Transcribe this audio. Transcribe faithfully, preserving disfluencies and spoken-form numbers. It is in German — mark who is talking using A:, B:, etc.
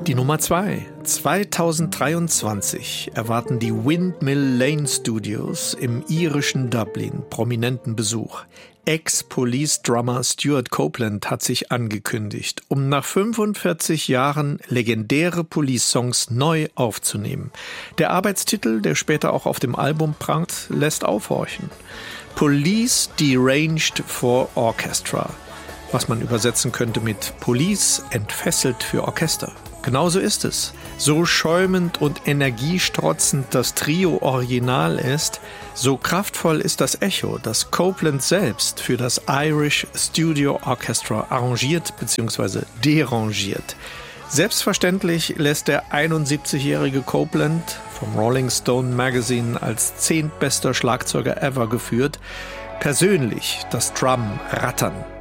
A: Die Nummer zwei. zweitausenddreiundzwanzig erwarten die Windmill Lane Studios im irischen Dublin prominenten Besuch. Ex-Police-Drummer Stuart Copeland hat sich angekündigt, um nach fünfundvierzig Jahren legendäre Police-Songs neu aufzunehmen. Der Arbeitstitel, der später auch auf dem Album prangt, lässt aufhorchen. Police Deranged for Orchestra, was man übersetzen könnte mit Police entfesselt für Orchester. Genauso ist es. So schäumend und energiestrotzend das Trio Original ist, so kraftvoll ist das Echo, das Copeland selbst für das Irish Studio Orchestra arrangiert bzw. derangiert. Selbstverständlich lässt der einundsiebzigjährige Copeland, vom Rolling Stone Magazine als zehntbester Schlagzeuger ever geführt, persönlich das Drum rattern.